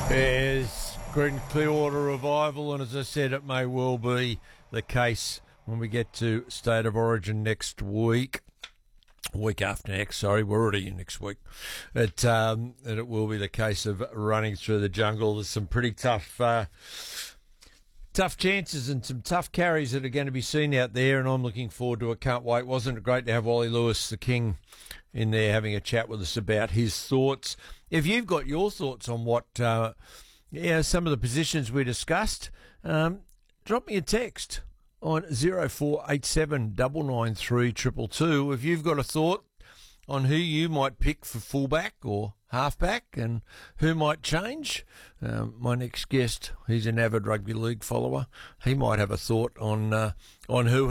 There's Clearwater Revival, and as I said, it may well be the case when we get to State of Origin next week. Week after next, sorry, we're already in next week. It will be the case of running through the jungle. There's some pretty tough chances and some tough carries that are going to be seen out there, and I'm looking forward to it. Can't wait. Wasn't it great to have Wally Lewis, the King, in there having a chat with us about his thoughts? If you've got your thoughts on what some of the positions we discussed, drop me a text on 0487 993 222. If you've got a thought on who you might pick for fullback or halfback and who might change, my next guest, he's an avid rugby league follower. He might have a thought on who